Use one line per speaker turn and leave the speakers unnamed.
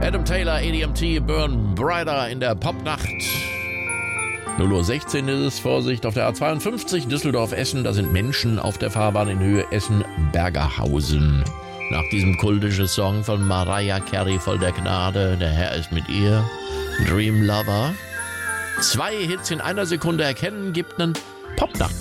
Adam Taylor, ADMT, Burn Brighter in der Popnacht. 0:16 Uhr ist es, Vorsicht, auf der A52 Düsseldorf-Essen, da sind Menschen auf der Fahrbahn in Höhe Essen-Bergerhausen. Nach diesem kultischen Song von Mariah Carey, voll der Gnade, der Herr ist mit ihr, Dream Lover. 2 Hits in einer Sekunde erkennen, gibt einen Popnacht.